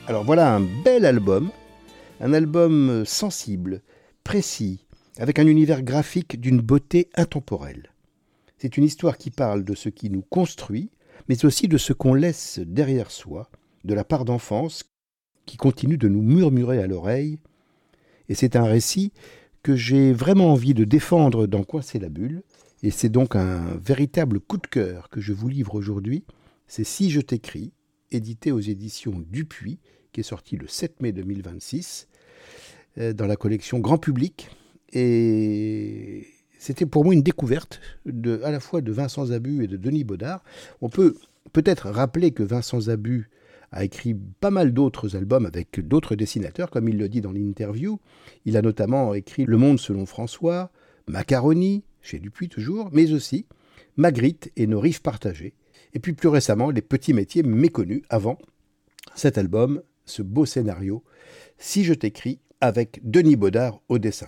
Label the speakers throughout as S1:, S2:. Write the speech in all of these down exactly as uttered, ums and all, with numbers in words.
S1: Alors voilà un bel album, un album sensible, précis, avec un univers graphique d'une beauté intemporelle. C'est une histoire qui parle de ce qui nous construit, mais aussi de ce qu'on laisse derrière soi, de la part d'enfance qui continue de nous murmurer à l'oreille. Et c'est un récit que j'ai vraiment envie de défendre dans Coincer la bulle. Et c'est donc un véritable coup de cœur que je vous livre aujourd'hui. C'est Si je t'écris, édité aux éditions Dupuis, qui est sorti le sept mai deux mille vingt-six, dans la collection Grand Public. Et c'était pour moi une découverte de, à la fois de Vincent Zabu et de Denis Baudard. On peut peut-être rappeler que Vincent Zabu a écrit pas mal d'autres albums avec d'autres dessinateurs, comme il le dit dans l'interview. Il a notamment écrit Le Monde selon François, Macaroni, chez Dupuis toujours, mais aussi Magritte et Nos rives partagées. Et puis plus récemment, Les petits métiers méconnus avant cet album, ce beau scénario, Si je t'écris, avec Denis Baudard au dessin.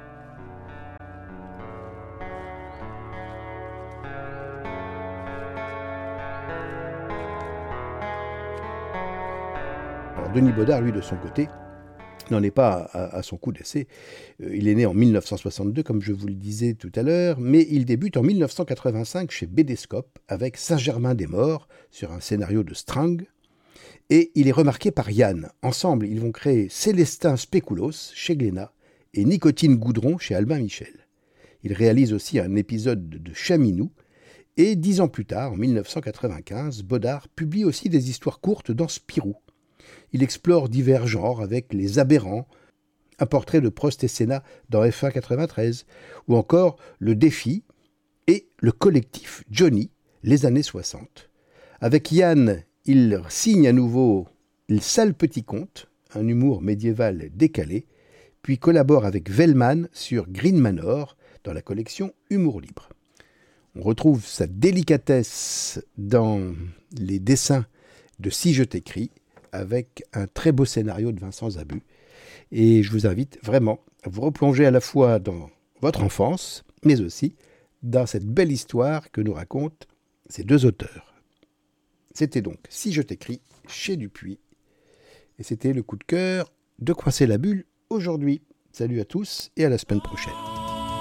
S1: Alors Denis Baudard, lui, de son côté, n'en est pas à, à son coup d'essai. Euh, il est né en mille neuf cent soixante-deux, comme je vous le disais tout à l'heure, mais il débute en mille neuf cent quatre-vingt-cinq chez Bédéscope avec Saint-Germain-des-Morts sur un scénario de Strang. Et il est remarqué par Yann. Ensemble, ils vont créer Célestin Spéculoos chez Glénat et Nicotine Goudron chez Albin Michel. Il réalise aussi un épisode de Chaminou. Et dix ans plus tard, en mille neuf cent quatre-vingt-quinze, Baudard publie aussi des histoires courtes dans Spirou. Il explore divers genres avec Les Aberrants, un portrait de Prost et Sénat dans F un quatre-vingt-treize, ou encore Le Défi et le collectif Johnny, les années soixante. Avec Yann, il signe à nouveau Le Sale Petit Conte, un humour médiéval décalé, puis collabore avec Vellman sur Green Manor dans la collection Humour Libre. On retrouve sa délicatesse dans les dessins de Si je t'écris, avec un très beau scénario de Vincent Zabu. Et je vous invite vraiment à vous replonger à la fois dans votre enfance, mais aussi dans cette belle histoire que nous racontent ces deux auteurs. C'était donc Si je t'écris, chez Dupuis. Et c'était le coup de cœur de Coincer la bulle aujourd'hui. Salut à tous et à la semaine prochaine.